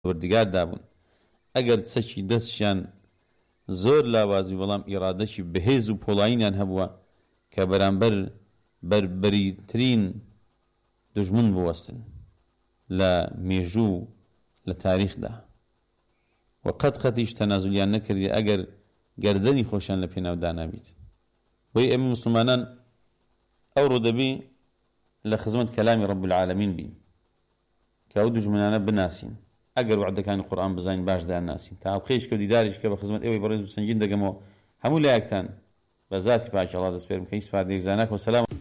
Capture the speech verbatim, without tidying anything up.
وردگاردا بوون ئەگەر سەچی دەستیان زۆر لاوازی بەڵام ئیرادەشی بەهێز و پۆڵاینیان هەبووە کە بەرامبەر بربەریترین دژمن بوەستن لە مێژوو لە تاریخدا و قەت قەتیش تەنازولیان نەکردی ئەگەر گەردەنی خۆشیان لە پێناودا نابیت. بۆی ئێمە موسڵمانان ئەوڕۆ دەبی لە خزمەت کەلامی ڕەب العالەمین بین کە ئەو دژمنانە بناسین. ئەگەر وعدەکانی قورئان بزانین باش دایان ناسین. تا ئەڵقەیەش کە دیداریش کە بە خزمەت ئێوەی بەڕێز و سەنگین دەگەمەوە هەموو لایەکتان بە ذاتی پاک ئەڵڵا دەست پێرم کە هیچ سپاردەیەک زاناک. وەسەلام.